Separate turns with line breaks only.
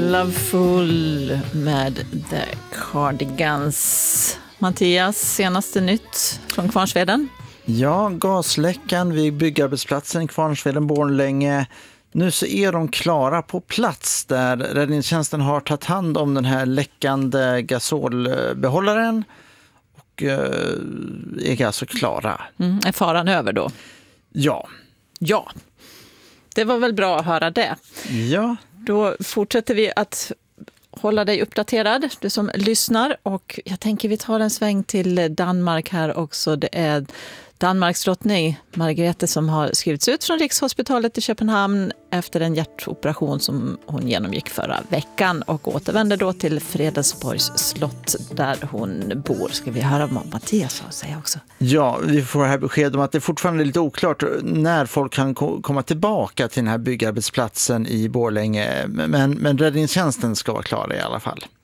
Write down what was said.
Loveful med The Cardigans. Mattias, senaste nytt från Kvarnsveden?
Ja, gasläckan vid byggarbetsplatsen i Kvarnsveden-Borlänge. Nu så är de klara på plats där räddningstjänsten har tagit hand om den här läckande gasolbehållaren och är alltså klara.
Är faran över då?
Ja.
Ja, det var väl bra att höra det.
Ja.
Då fortsätter vi att hålla dig uppdaterad, du som lyssnar. Och jag tänker vi tar en sväng till Danmark här också. Det är Danmarks drottning Margrethe som har skrivits ut från Rikshospitalet i Köpenhamn efter en hjärtoperation som hon genomgick förra veckan och återvänder då till Fredensborgs slott där hon bor. Ska vi höra vad Mattias har att säga också?
Ja, vi får här besked om att det fortfarande är lite oklart när folk kan komma tillbaka till den här byggarbetsplatsen i Borlänge. Men räddningstjänsten ska vara klar i alla fall.